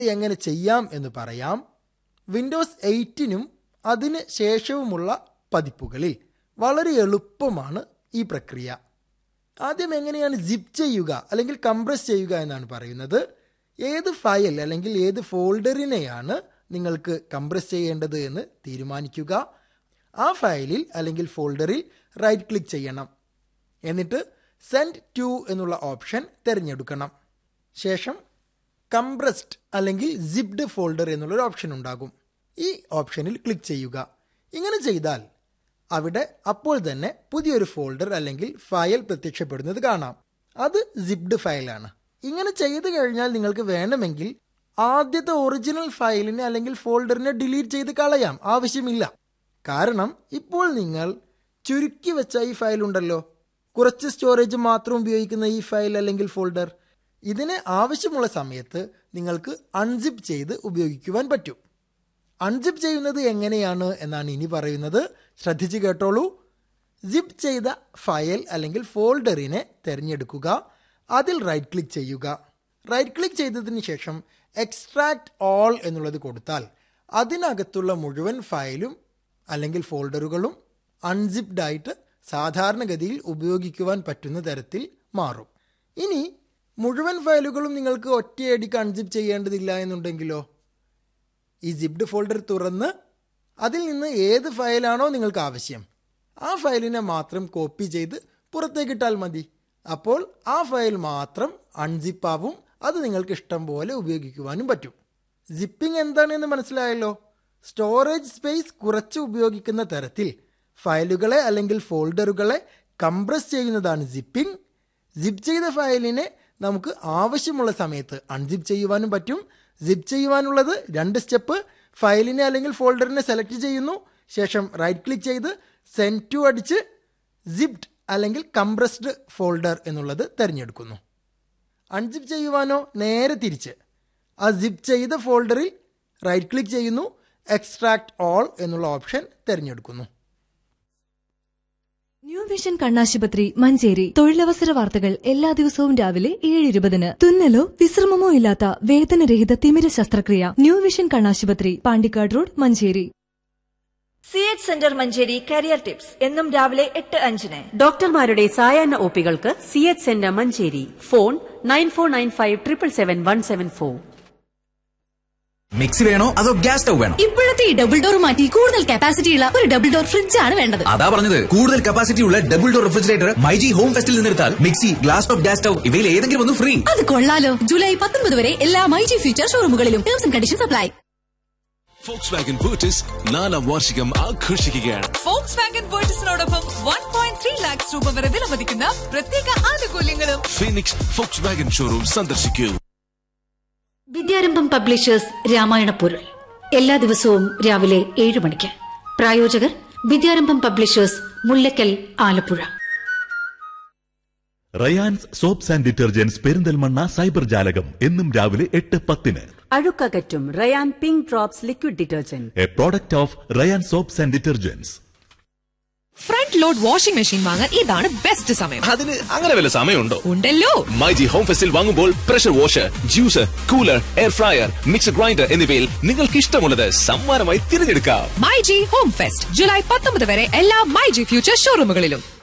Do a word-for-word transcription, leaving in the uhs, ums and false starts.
എങ്ങനെ ചെയ്യാം എന്ന് പറയാം. വിൻഡോസ് എയ്റ്റിനും അതിന് ശേഷവുമുള്ള പതിപ്പുകളിൽ വളരെ എളുപ്പമാണ് ഈ പ്രക്രിയ. ആദ്യം എങ്ങനെയാണ് സിപ്പ് ചെയ്യുക അല്ലെങ്കിൽ കംപ്രസ് ചെയ്യുക എന്നാണ് പറയുന്നത്. ഏത് ഫയൽ അല്ലെങ്കിൽ ഏത് ഫോൾഡറിനെയാണ് നിങ്ങൾക്ക് കംപ്രസ് ചെയ്യേണ്ടത് എന്ന് തീരുമാനിക്കുക. ആ ഫയലിൽ അല്ലെങ്കിൽ ഫോൾഡറിൽ റൈറ്റ് ക്ലിക്ക് ചെയ്യണം. എന്നിട്ട് സെൻഡ് ടു എന്നുള്ള ഓപ്ഷൻ തിരഞ്ഞെടുക്കണം. ശേഷം കംപ്രസ്ഡ് അല്ലെങ്കിൽ സിപ്ഡ് ഫോൾഡർ എന്നുള്ളൊരു ഓപ്ഷൻ ഉണ്ടാകും. ഈ ഓപ്ഷനിൽ ക്ലിക്ക് ചെയ്യുക. ഇങ്ങനെ ചെയ്താൽ അവിടെ അപ്പോൾ തന്നെ പുതിയൊരു ഫോൾഡർ അല്ലെങ്കിൽ ഫയൽ പ്രത്യക്ഷപ്പെടുന്നത് കാണാം. അത് സിപ്ഡ് ഫയലാണ്. ഇങ്ങനെ ചെയ്തു കഴിഞ്ഞാൽ നിങ്ങൾക്ക് വേണമെങ്കിൽ ആദ്യത്തെ ഒറിജിനൽ ഫയലിനെ അല്ലെങ്കിൽ ഫോൾഡറിനെ ഡിലീറ്റ് ചെയ്ത് കളയാം. ആവശ്യമില്ല. കാരണം ഇപ്പോൾ നിങ്ങൾ ചുരുക്കി വെച്ച ഈ ഫയൽ ഉണ്ടല്ലോ, കുറച്ച് സ്റ്റോറേജ് മാത്രം ഉപയോഗിക്കുന്ന ഈ ഫയൽ അല്ലെങ്കിൽ ഫോൾഡർ, ഇതിനെ ആവശ്യമുള്ള സമയത്ത് നിങ്ങൾക്ക് അൺസിപ്പ് ചെയ്ത് ഉപയോഗിക്കുവാൻ പറ്റും. അൺസിപ്പ് ചെയ്യുന്നത് എങ്ങനെയാണ് എന്നാണ് ഇനി പറയുന്നത്. ശ്രദ്ധിച്ച് കേട്ടോളൂ. സിപ്പ് ചെയ്ത ഫയൽ അല്ലെങ്കിൽ ഫോൾഡറിനെ തിരഞ്ഞെടുക്കുക. അതിൽ റൈറ്റ് ക്ലിക്ക് ചെയ്യുക. റൈറ്റ് ക്ലിക്ക് ചെയ്തതിന് ശേഷം എക്സ്ട്രാക്ട് ഓൾ എന്നുള്ളത് കൊടുത്താൽ അതിനകത്തുള്ള മുഴുവൻ ഫയലും അല്ലെങ്കിൽ ഫോൾഡറുകളും അൺസിപ്ഡ് ആയിട്ട് സാധാരണഗതിയിൽ ഉപയോഗിക്കുവാൻ പറ്റുന്ന തരത്തിൽ മാറും. ഇനി മുഴുവൻ ഫയലുകളും നിങ്ങൾക്ക് ഒറ്റയടിക്ക് അൺസിപ്പ് ചെയ്യേണ്ടതില്ല എന്നുണ്ടെങ്കിലോ, ഈ സിപ്ഡ് ഫോൾഡർ തുറന്ന് അതിൽ നിന്ന് ഏത് ഫയലാണോ നിങ്ങൾക്ക് ആവശ്യം ആ ഫയലിനെ മാത്രം കോപ്പി ചെയ്ത് പുറത്തേക്കിട്ടാൽ മതി. അപ്പോൾ ആ ഫയൽ മാത്രം അൺസിപ്പ് ആവും. അത് നിങ്ങൾക്ക് ഇഷ്ടം പോലെ ഉപയോഗിക്കുവാനും പറ്റും. സിപ്പിംഗ് എന്താണെന്ന് മനസ്സിലായല്ലോ. സ്റ്റോറേജ് സ്പേസ് കുറച്ച് ഉപയോഗിക്കുന്ന തരത്തിൽ ഫയലുകളെ അല്ലെങ്കിൽ ഫോൾഡറുകളെ കംപ്രസ് ചെയ്യുന്നതാണ് സിപ്പിംഗ്. സിപ്പ് ചെയ്ത ഫയലിനെ നമുക്ക് ആവശ്യമുള്ള സമയത്ത് അൺസിപ്പ് ചെയ്യുവാനും പറ്റും. സിപ്പ് ചെയ്യുവാനുള്ളത് രണ്ട് സ്റ്റെപ്പ്. ഫയലിനെ അല്ലെങ്കിൽ ഫോൾഡറിനെ സെലക്ട് ചെയ്യുന്നു. ശേഷം റൈറ്റ് ക്ലിക്ക് ചെയ്ത് സെൻഡ് ടു അടിച്ച് സിപ്ഡ് അല്ലെങ്കിൽ കംപ്രസ്ഡ് ഫോൾഡർ എന്നുള്ളത് തിരഞ്ഞെടുക്കുന്നു. അൺസിപ്പ് ചെയ്യുവാനോ നേരെ തിരിച്ച് ആ സിപ്പ് ചെയ്ത ഫോൾഡറിൽ റൈറ്റ് ക്ലിക്ക് ചെയ്യുന്നു. എക്സ്ട്രാക്ട് ഓൾ എന്നുള്ള ഓപ്ഷൻ തിരഞ്ഞെടുക്കുന്നു. ന്യൂ വിഷൻ കണ്ണാശുപത്രി മഞ്ചേരി. തൊഴിലവസര വാർത്തകൾ എല്ലാ ദിവസവും രാവിലെ ഏഴ് ഇരുപതിന്. തുന്നലോ വിശ്രമമോ ഇല്ലാത്ത വേദനരഹിത തിമിര ശസ്ത്രക്രിയ. ന്യൂ വിഷൻ കണ്ണാശുപത്രി, Pandikkad road, Manjeri. C H centre Manjeri career tips എന്നും രാവിലെ എട്ട് അഞ്ചിന്. ഡോക്ടർമാരുടെ സായാഹ്ന ഒപികൾക്ക് C H centre Manjeri. Phone nine four nine five triple seven one seven four. Mixie വേണോ അതോ ഗ്യാസ് സ്റ്റവ് വേണോ? ഇപ്പോഴത്തെ ഈ ഡബിൾ ഡോർ മാറ്റി കൂടുതൽ കപ്പാസിറ്റി ഉള്ള ഒരു ഡബിൾ ഡോർ ഫ്രിഡ്ജ് ആണ് വേണ്ടത്. അതാ പറഞ്ഞത്, കൂടുതൽ കപ്പാസിറ്റി ഉള്ള double door refrigerator myG home ഫെസ്റ്റിൽ നിന്നെടുത്താൽ mixie, glass top, gas stove ഇവയിൽ ഏതെങ്കിലും ഒന്ന് ഫ്രീ. അത് കൊള്ളാലോ. ജൂലൈ പത്തൊൻപത് വരെ എല്ലാ myG future ഷോറൂമുകളിലും. Terms and conditions apply. Volkswagen ബൂട്ടിസ് നാലാം വാർഷികം ആഘോഷിക്കുകയാണ്. Volkswagen ബൂട്ടിസിനോടൊപ്പം one point three lakhs രൂപ വരെ വിലമതിക്കുന്ന പ്രത്യേക ആനുകൂല്യങ്ങളും. ഫീനിക്സ് ഫോക്സ്വാഗൻ ഷോറൂം സന്ദർശിക്കൂ. വിദ്യാരംഭം പബ്ലിഷേഴ്സ് രാമായണ പൊരുൾ എല്ലാ ദിവസവും രാവിലെ ഏഴ് മണിക്ക്. പ്രായോജകർ വിദ്യാരംഭം publishers, Mullakkal, Alappuzha. Rayan's soaps and detergents Perinthalmanna cyber ജാലകം എന്നും രാവിലെ എട്ട് പത്തിന്. അഴുക്കകറ്റും Ryan pink drops liquid detergent, A product of Ryan soaps and detergents. Front load washing machine വാങ്ങാൻ ഇതാണ് ബെസ്റ്റ് സമയം. അതിന് അങ്ങനെ വല്ല സമയമുണ്ടോ? ഉണ്ടല്ലോ. മൈജി ഹോം ഫെസ്റ്റിൽ വാങ്ങുമ്പോൾ pressure washer, juicer, cooler, air fryer, mixer grinder എന്നിവയിൽ നിങ്ങൾക്ക് ഇഷ്ടമുള്ളത് സമ്മാനമായി തിരഞ്ഞെടുക്കാം. മൈജി ഹോം ഫെസ്റ്റ് ജൂലൈ പത്തൊമ്പത് വരെ എല്ലാ മൈജി ഫ്യൂച്ചർ ഷോറൂമുകളിലും.